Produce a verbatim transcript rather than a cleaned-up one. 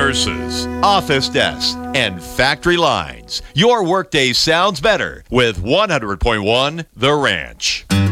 nurses, office desks, and factory lines. Your workday sounds better with one hundred point one The Ranch.